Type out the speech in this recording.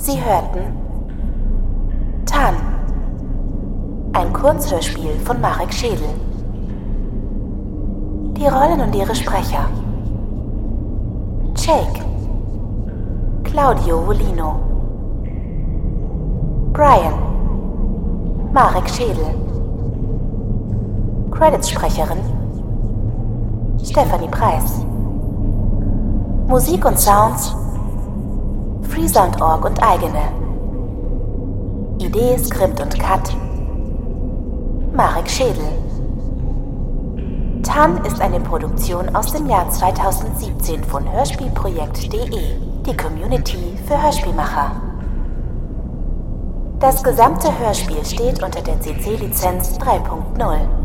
Sie hörten Tan, ein Kurzhörspiel von Marek Schädel. Die Rollen und ihre Sprecher: Jake, Claudio Volino, Brian, Marek Schädel, Credits-Sprecherin Stephanie Preis, Musik und Sounds Freesound.org und eigene. Idee, Skript und Cut Marek Schädel. Tan ist eine Produktion aus dem Jahr 2017 von Hörspielprojekt.de, die Community für Hörspielmacher. Das gesamte Hörspiel steht unter der CC-Lizenz 3.0.